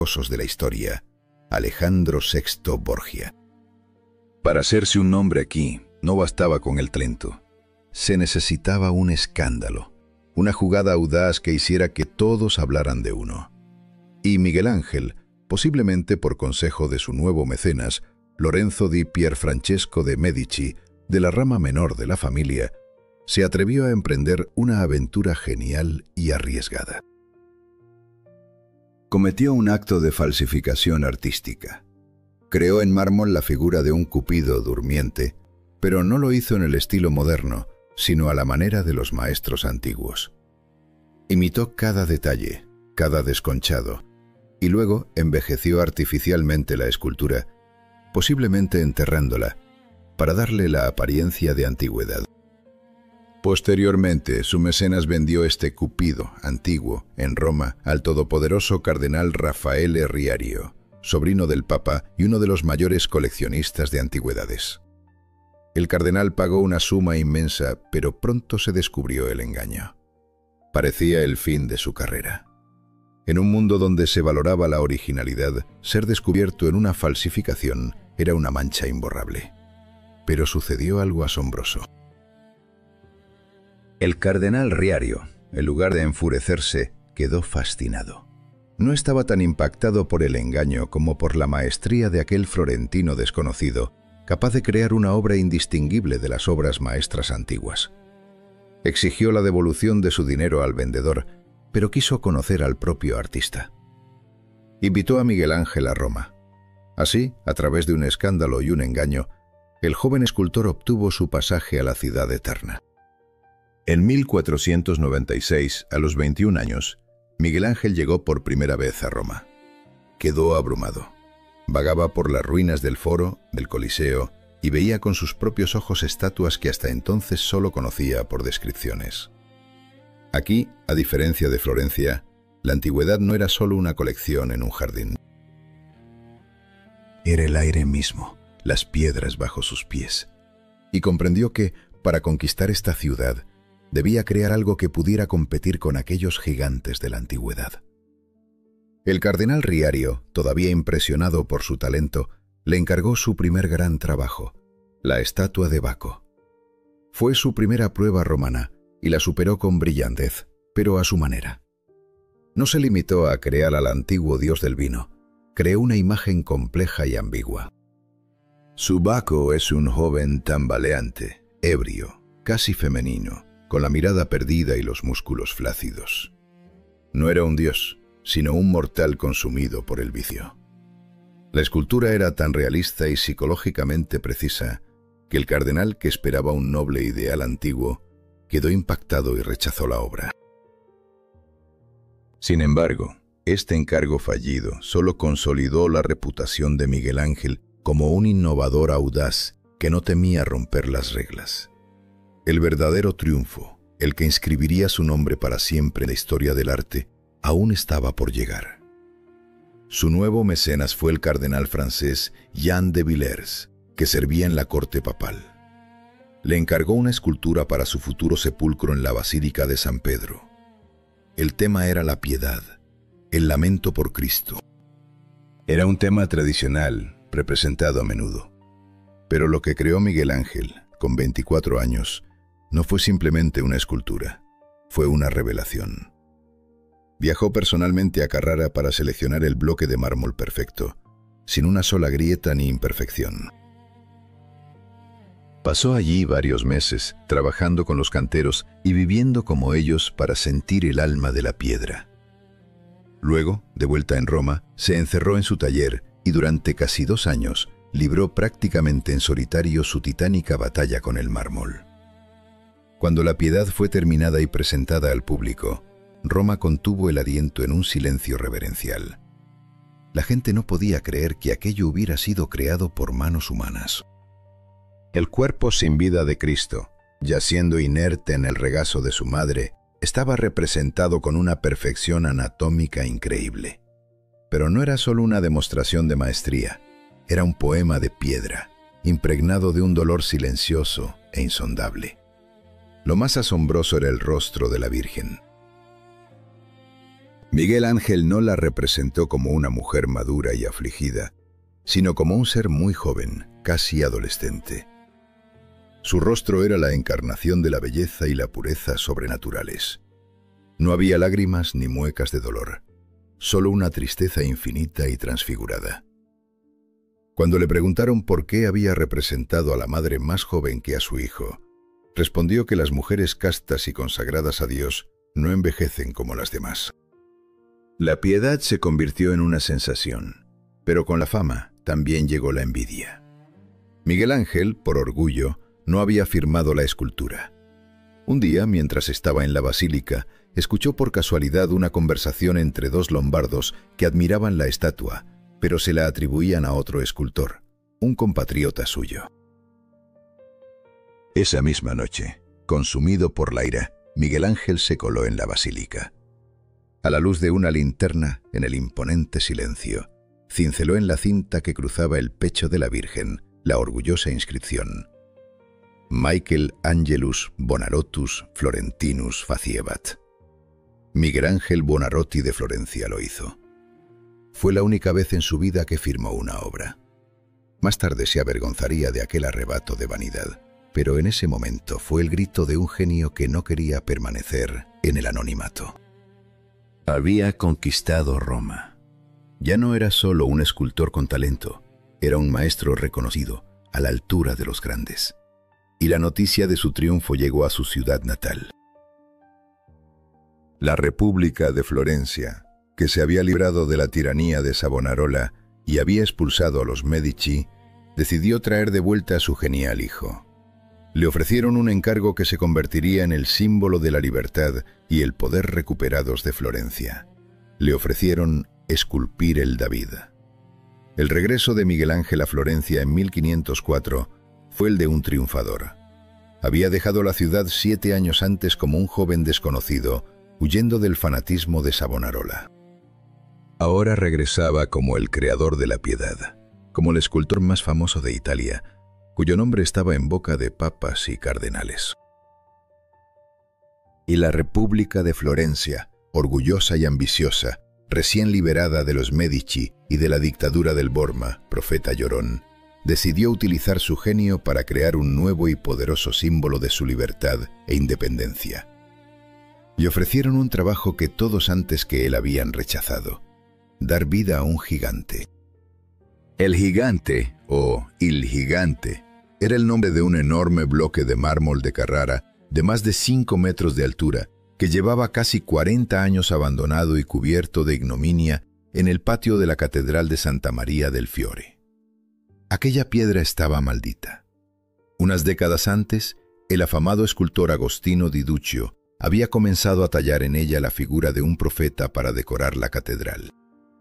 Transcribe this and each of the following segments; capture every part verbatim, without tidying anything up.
osos de la historia, Alejandro sexto Borgia. Para hacerse un nombre aquí, no bastaba con el talento. Se necesitaba un escándalo, una jugada audaz que hiciera que todos hablaran de uno. Y Miguel Ángel, posiblemente por consejo de su nuevo mecenas, Lorenzo di Pierfrancesco de Medici, de la rama menor de la familia, se atrevió a emprender una aventura genial y arriesgada. Cometió un acto de falsificación artística. Creó en mármol la figura de un Cupido durmiente, pero no lo hizo en el estilo moderno, sino a la manera de los maestros antiguos. Imitó cada detalle, cada desconchado, y luego envejeció artificialmente la escultura, posiblemente enterrándola, para darle la apariencia de antigüedad. Posteriormente, su mecenas vendió este Cupido antiguo en Roma al todopoderoso cardenal Raffaele Riario, sobrino del Papa y uno de los mayores coleccionistas de antigüedades. El cardenal pagó una suma inmensa, pero pronto se descubrió el engaño. Parecía el fin de su carrera. En un mundo donde se valoraba la originalidad, ser descubierto en una falsificación era una mancha imborrable. Pero sucedió algo asombroso. El cardenal Riario, en lugar de enfurecerse, quedó fascinado. No estaba tan impactado por el engaño como por la maestría de aquel florentino desconocido, capaz de crear una obra indistinguible de las obras maestras antiguas. Exigió la devolución de su dinero al vendedor, pero quiso conocer al propio artista. Invitó a Miguel Ángel a Roma. Así, a través de un escándalo y un engaño, el joven escultor obtuvo su pasaje a la ciudad eterna. En mil cuatrocientos noventa y seis, a los veintiún años, Miguel Ángel llegó por primera vez a Roma. Quedó abrumado. Vagaba por las ruinas del Foro, del Coliseo, y veía con sus propios ojos estatuas que hasta entonces solo conocía por descripciones. Aquí, a diferencia de Florencia, la antigüedad no era solo una colección en un jardín. Era el aire mismo, las piedras bajo sus pies. Y comprendió que, para conquistar esta ciudad, debía crear algo que pudiera competir con aquellos gigantes de la antigüedad. El cardenal Riario, todavía impresionado por su talento, le encargó su primer gran trabajo, la estatua de Baco. Fue su primera prueba romana y la superó con brillantez, pero a su manera. No se limitó a crear al antiguo dios del vino, creó una imagen compleja y ambigua. Su Baco es un joven tambaleante, ebrio, casi femenino, con la mirada perdida y los músculos flácidos. No era un dios, sino un mortal consumido por el vicio. La escultura era tan realista y psicológicamente precisa que el cardenal, que esperaba un noble ideal antiguo, quedó impactado y rechazó la obra. Sin embargo, este encargo fallido solo consolidó la reputación de Miguel Ángel como un innovador audaz que no temía romper las reglas. El verdadero triunfo, el que inscribiría su nombre para siempre en la historia del arte, aún estaba por llegar. Su nuevo mecenas fue el cardenal francés Jean de Villers, que servía en la corte papal. Le encargó una escultura para su futuro sepulcro en la Basílica de San Pedro. El tema era la piedad, el lamento por Cristo. Era un tema tradicional, representado a menudo. Pero lo que creó Miguel Ángel, con veinticuatro años, no fue simplemente una escultura, fue una revelación. Viajó personalmente a Carrara para seleccionar el bloque de mármol perfecto, sin una sola grieta ni imperfección. Pasó allí varios meses, trabajando con los canteros y viviendo como ellos para sentir el alma de la piedra. Luego, de vuelta en Roma, se encerró en su taller y durante casi dos años libró prácticamente en solitario su titánica batalla con el mármol. Cuando la piedad fue terminada y presentada al público, Roma contuvo el aliento en un silencio reverencial. La gente no podía creer que aquello hubiera sido creado por manos humanas. El cuerpo sin vida de Cristo, yaciendo inerte en el regazo de su madre, estaba representado con una perfección anatómica increíble. Pero no era solo una demostración de maestría, era un poema de piedra, impregnado de un dolor silencioso e insondable. Lo más asombroso era el rostro de la Virgen. Miguel Ángel no la representó como una mujer madura y afligida, sino como un ser muy joven, casi adolescente. Su rostro era la encarnación de la belleza y la pureza sobrenaturales. No había lágrimas ni muecas de dolor, solo una tristeza infinita y transfigurada. Cuando le preguntaron por qué había representado a la madre más joven que a su hijo, respondió que las mujeres castas y consagradas a Dios no envejecen como las demás. La piedad se convirtió en una sensación, pero con la fama también llegó la envidia. Miguel Ángel, por orgullo, no había firmado la escultura. Un día, mientras estaba en la basílica, escuchó por casualidad una conversación entre dos lombardos que admiraban la estatua, pero se la atribuían a otro escultor, un compatriota suyo. Esa misma noche, consumido por la ira, Miguel Ángel se coló en la basílica. A la luz de una linterna, en el imponente silencio, cinceló en la cinta que cruzaba el pecho de la Virgen la orgullosa inscripción: Michael Angelus Bonarotus Florentinus faciebat. Miguel Ángel Buonarroti de Florencia lo hizo. Fue la única vez en su vida que firmó una obra. Más tarde se avergonzaría de aquel arrebato de vanidad, pero en ese momento fue el grito de un genio que no quería permanecer en el anonimato. Había conquistado Roma. Ya no era solo un escultor con talento, era un maestro reconocido, a la altura de los grandes. Y la noticia de su triunfo llegó a su ciudad natal. La República de Florencia, que se había librado de la tiranía de Savonarola y había expulsado a los Medici, decidió traer de vuelta a su genial hijo. Le ofrecieron un encargo que se convertiría en el símbolo de la libertad y el poder recuperados de Florencia. Le ofrecieron esculpir el David. El regreso de Miguel Ángel a Florencia en mil quinientos cuatro fue el de un triunfador. Había dejado la ciudad siete años antes como un joven desconocido, huyendo del fanatismo de Savonarola. Ahora regresaba como el creador de la piedad, como el escultor más famoso de Italia, cuyo nombre estaba en boca de papas y cardenales. Y la República de Florencia, orgullosa y ambiciosa, recién liberada de los Medici y de la dictadura del Borma, profeta llorón, decidió utilizar su genio para crear un nuevo y poderoso símbolo de su libertad e independencia. Le ofrecieron un trabajo que todos antes que él habían rechazado: dar vida a un gigante. El gigante, o il gigante, era el nombre de un enorme bloque de mármol de Carrara de más de cinco metros de altura, que llevaba casi cuarenta años abandonado y cubierto de ignominia en el patio de la Catedral de Santa María del Fiore. Aquella piedra estaba maldita. Unas décadas antes, el afamado escultor Agostino di Duccio había comenzado a tallar en ella la figura de un profeta para decorar la catedral.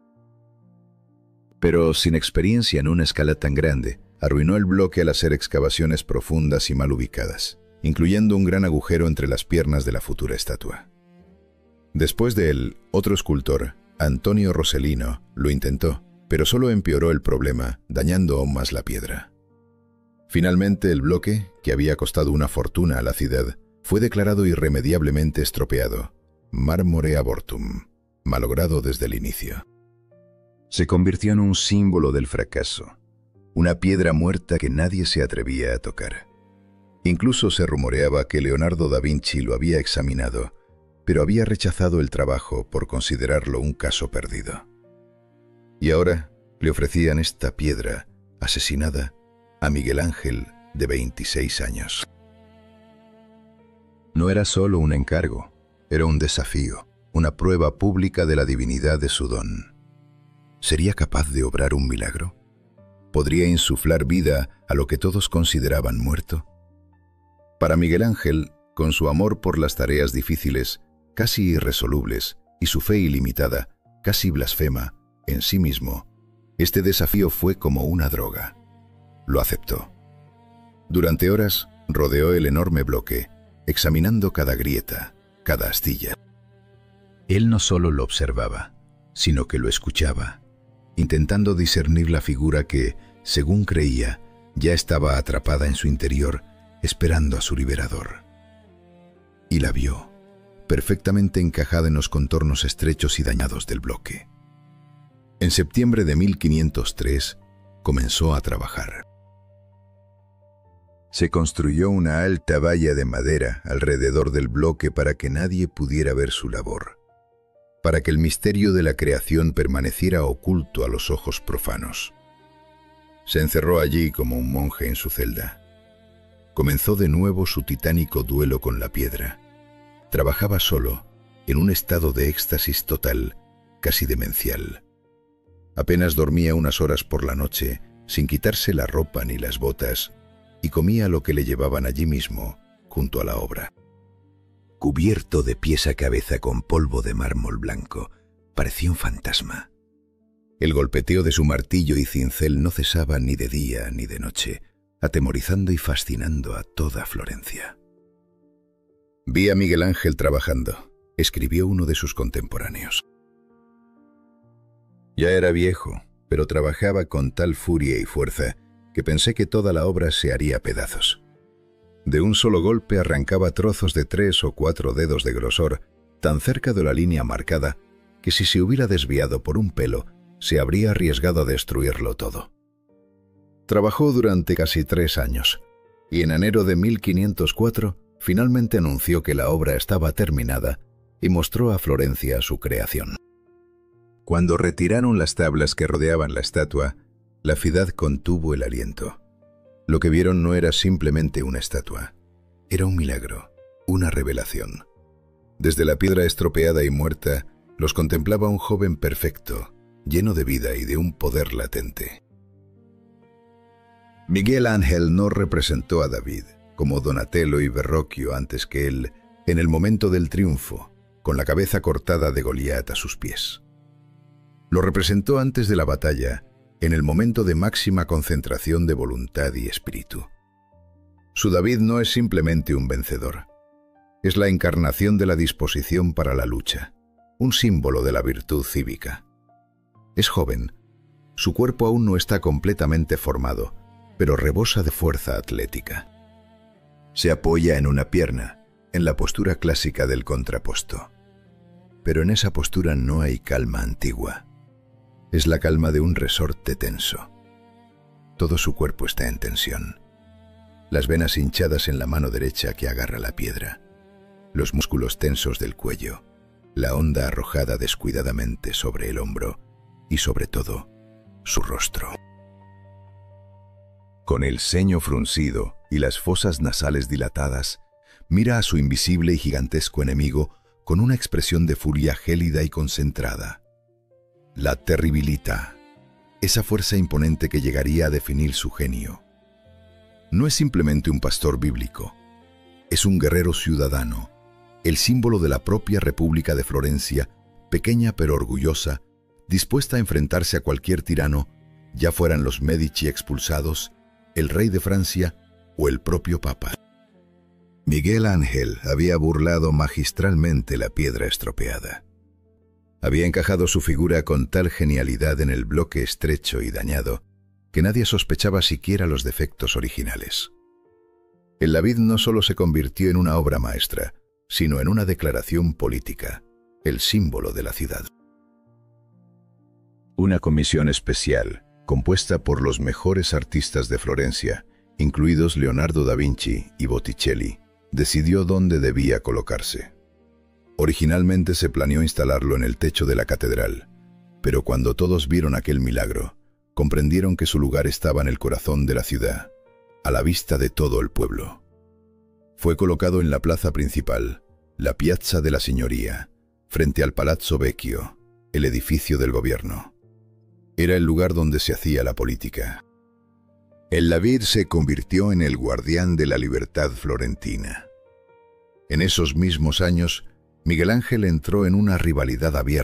Pero sin experiencia en una escala tan grande, arruinó el bloque al hacer excavaciones profundas y mal ubicadas, incluyendo un gran agujero entre las piernas de la futura estatua. Después de él, otro escultor, Antonio Rossellino, lo intentó, pero solo empeoró el problema, dañando aún más la piedra. Finalmente, el bloque, que había costado una fortuna a la ciudad, fue declarado irremediablemente estropeado, mármore abortum, malogrado desde el inicio. Se convirtió en un símbolo del fracaso, una piedra muerta que nadie se atrevía a tocar. Incluso se rumoreaba que Leonardo da Vinci lo había examinado, pero había rechazado el trabajo por considerarlo un caso perdido. Y ahora le ofrecían esta piedra, asesinada, a Miguel Ángel, de veintiséis años. No era solo un encargo, era un desafío, una prueba pública de la divinidad de su don. ¿Sería capaz de obrar un milagro? ¿Podría insuflar vida a lo que todos consideraban muerto? Para Miguel Ángel, con su amor por las tareas difíciles, casi irresolubles, y su fe ilimitada, casi blasfema, en sí mismo, este desafío fue como una droga. Lo aceptó. Durante horas, rodeó el enorme bloque, examinando cada grieta, cada astilla. Él no solo lo observaba, sino que lo escuchaba, intentando discernir la figura que, según creía, ya estaba atrapada en su interior, esperando a su liberador. Y la vio, perfectamente encajada en los contornos estrechos y dañados del bloque. En septiembre de mil quinientos tres comenzó a trabajar. Se construyó una alta valla de madera alrededor del bloque para que nadie pudiera ver su labor, para que el misterio de la creación permaneciera oculto a los ojos profanos. Se encerró allí como un monje en su celda. Comenzó de nuevo su titánico duelo con la piedra. Trabajaba solo, en un estado de éxtasis total, casi demencial. Apenas dormía unas horas por la noche, sin quitarse la ropa ni las botas, y comía lo que le llevaban allí mismo, junto a la obra. Cubierto de pies a cabeza con polvo de mármol blanco, parecía un fantasma. El golpeteo de su martillo y cincel no cesaba ni de día ni de noche, atemorizando y fascinando a toda Florencia. «Vi a Miguel Ángel trabajando», escribió uno de sus contemporáneos. «Ya era viejo, pero trabajaba con tal furia y fuerza que pensé que toda la obra se haría a pedazos. De un solo golpe arrancaba trozos de tres o cuatro dedos de grosor, tan cerca de la línea marcada que si se hubiera desviado por un pelo, se habría arriesgado a destruirlo todo». Trabajó durante casi tres años, y en enero de mil quinientos cuatro finalmente anunció que la obra estaba terminada y mostró a Florencia su creación. Cuando retiraron las tablas que rodeaban la estatua, la ciudad contuvo el aliento. Lo que vieron no era simplemente una estatua, era un milagro, una revelación. Desde la piedra estropeada y muerta, los contemplaba un joven perfecto, lleno de vida y de un poder latente. Miguel Ángel no representó a David, como Donatello y Verrocchio antes que él, en el momento del triunfo, con la cabeza cortada de Goliat a sus pies. Lo representó antes de la batalla, en el momento de máxima concentración de voluntad y espíritu. Su David no es simplemente un vencedor, es la encarnación de la disposición para la lucha, un símbolo de la virtud cívica. Es joven, su cuerpo aún no está completamente formado, pero rebosa de fuerza atlética. Se apoya en una pierna, en la postura clásica del contraposto. Pero en esa postura no hay calma antigua. Es la calma de un resorte tenso. Todo su cuerpo está en tensión. Las venas hinchadas en la mano derecha que agarra la piedra, los músculos tensos del cuello, la honda arrojada descuidadamente sobre el hombro y, sobre todo, su rostro. Con el ceño fruncido y las fosas nasales dilatadas, mira a su invisible y gigantesco enemigo con una expresión de furia gélida y concentrada. La terribilita, esa fuerza imponente que llegaría a definir su genio. No es simplemente un pastor bíblico, es un guerrero ciudadano, el símbolo de la propia República de Florencia, pequeña pero orgullosa, dispuesta a enfrentarse a cualquier tirano, ya fueran los Medici expulsados, el rey de Francia o el propio Papa. Miguel Ángel había burlado magistralmente la piedra estropeada. Había encajado su figura con tal genialidad en el bloque estrecho y dañado que nadie sospechaba siquiera los defectos originales. El David no solo se convirtió en una obra maestra, sino en una declaración política, el símbolo de la ciudad. Una comisión especial, compuesta por los mejores artistas de Florencia, incluidos Leonardo da Vinci y Botticelli, decidió dónde debía colocarse. Originalmente se planeó instalarlo en el techo de la catedral, pero cuando todos vieron aquel milagro, comprendieron que su lugar estaba en el corazón de la ciudad, a la vista de todo el pueblo. Fue colocado en la plaza principal, la Piazza de la Signoria, frente al Palazzo Vecchio, el edificio del gobierno. Era el lugar donde se hacía la política. El David se convirtió en el guardián de la libertad florentina. En esos mismos años, Miguel Ángel entró en una rivalidad abierta